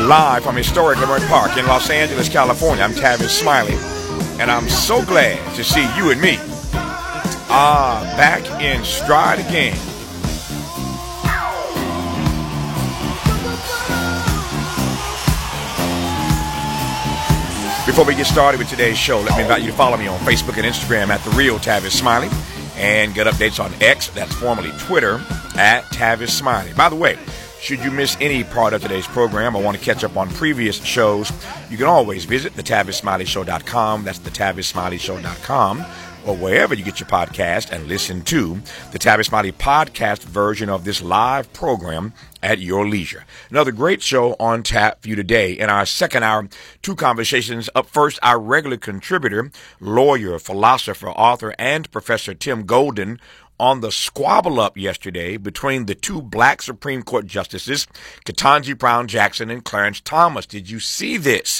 Live from historic Leimert Park in Los Angeles, California, I'm Tavis Smiley, and I'm so glad to see you and me back in stride again. Before we get started with today's show, let me invite you to follow me on Facebook and Instagram at The Real Tavis Smiley, and get updates on X, that's formerly Twitter, at Tavis Smiley. By the way, should you miss any part of today's program or want to catch up on previous shows, you can always visit thetavissmileyshow.com. That's thetavissmileyshow.com, or wherever you get your podcast, and listen to the Tavis Smiley podcast version of this live program at your leisure. Another great show on tap for you today. In our second hour, two conversations. Up first, our regular contributor, lawyer, philosopher, author, and Professor Tim Golden on the squabble up yesterday between the two black Supreme Court justices, Ketanji Brown Jackson and Clarence Thomas. Did you see this?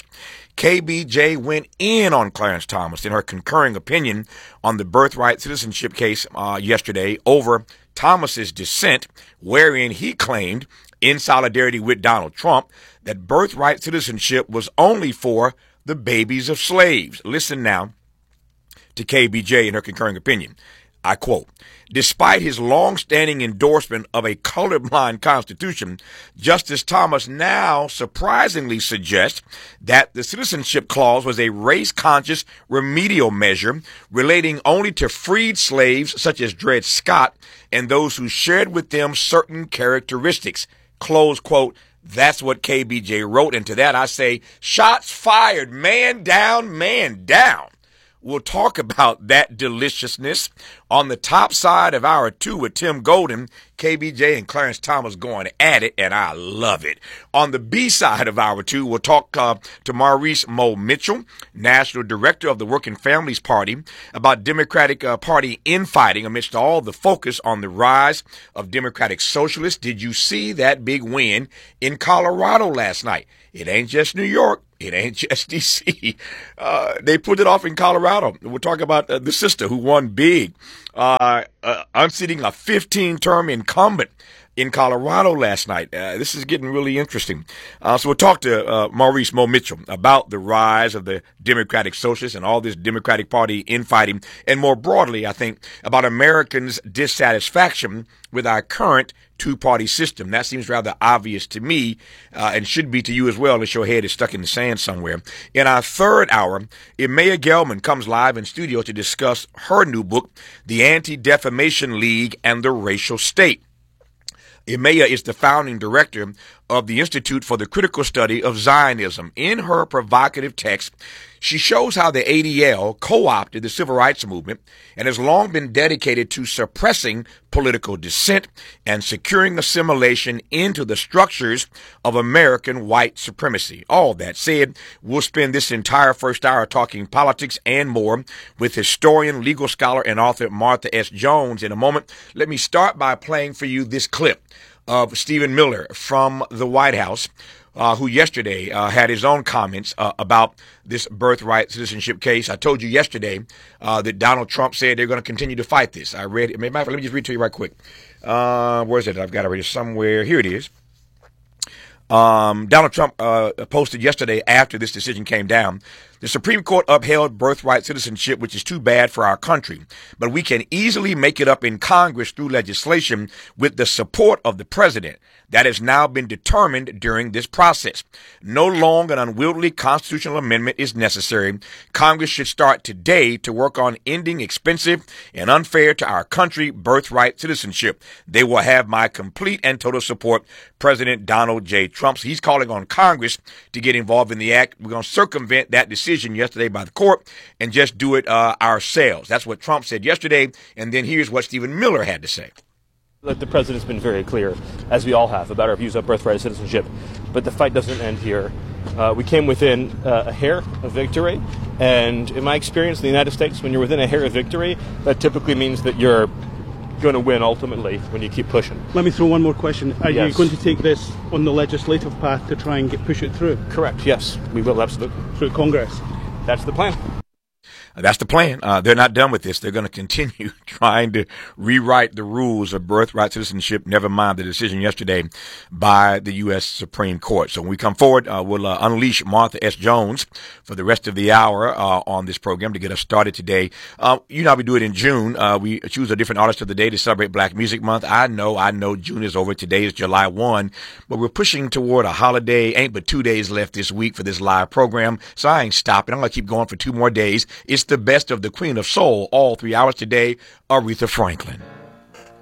KBJ went in on Clarence Thomas in her concurring opinion on the birthright citizenship case yesterday over Thomas's dissent, wherein he claimed, in solidarity with Donald Trump, that birthright citizenship was only for the babies of slaves. Listen now to KBJ in her concurring opinion. I quote, "Despite his long-standing endorsement of a colorblind constitution, Justice Thomas now surprisingly suggests that the citizenship clause was a race-conscious remedial measure relating only to freed slaves such as Dred Scott and those who shared with them certain characteristics." Close quote. That's what KBJ wrote. And to that I say, shots fired, man down, man down. We'll talk about that deliciousness on the top side of hour two with Tim Golden, KBJ, and Clarence Thomas going at it, and I love it. On the B side of hour two, we'll talk to Maurice Mo Mitchell, National Director of the Working Families Party, about Democratic Party infighting amidst all the focus on the rise of Democratic Socialists. Did you see that big win in Colorado last night? It ain't just New York. It ain't just D.C. They put it off in Colorado. We'll talk about the sister who won big, unseating a 15-term incumbent in Colorado last night. This is getting really interesting. So we'll talk to Maurice Mo Mitchell about the rise of the Democratic Socialists and all this Democratic Party infighting, and more broadly, I think, about Americans' dissatisfaction with our current two-party system. That seems rather obvious to me, and should be to you as well, unless your head is stuck in the sand somewhere. In our third hour, Emea Gelman comes live in studio to discuss her new book, The Anti-Defamation League and the Racial State. Emea is the founding director of the Institute for the Critical Study of Zionism. In her provocative text, she shows how the ADL co-opted the civil rights movement and has long been dedicated to suppressing political dissent and securing assimilation into the structures of American white supremacy. All that said, we'll spend this entire first hour talking politics and more with historian, legal scholar, and author Martha S. Jones. In a moment, let me start by playing for you this clip of Stephen Miller from the White House, who yesterday had his own comments about this birthright citizenship case. I told you yesterday that Donald Trump said they're going to continue to fight this. I read it. Let me just read it to you right quick. Where is it? I've got it right somewhere. Here it is. Donald Trump posted yesterday after this decision came down. The Supreme Court upheld birthright citizenship, which is too bad for our country, but we can easily make it up in Congress through legislation with the support of the president. That has now been determined during this process. No long and unwieldy constitutional amendment is necessary. Congress should start today to work on ending expensive and unfair to our country birthright citizenship. They will have my complete and total support, President Donald J. Trump. So he's calling on Congress to get involved in the act. We're going to circumvent that decision yesterday by the court and just do it ourselves. That's what Trump said yesterday. And then here's what Stephen Miller had to say. Look, the president's been very clear, as we all have, about our views of birthright citizenship. But the fight doesn't end here. We came within a hair of victory. And in my experience in the United States, when you're within a hair of victory, that typically means that you're going to win ultimately when you keep pushing. Let me throw one more question. Are you going to take this on the legislative path to try and push it through? Correct, yes. We will, absolutely. Through Congress? That's the plan. That's the plan. They're not done with this. They're going to continue trying to rewrite the rules of birthright citizenship, never mind the decision yesterday by the U.S. Supreme Court. So when we come forward, we'll unleash Martha S. Jones for the rest of the hour on this program to get us started today. You know, we do it in June. We choose a different artist of the day to celebrate Black Music Month. I know June is over. Today is July 1, but we're pushing toward a holiday. Ain't but 2 days left this week for this live program, so I ain't stopping. I'm going to keep going for 2 more days. It's the best of the Queen of Soul, all 3 hours today, Aretha Franklin.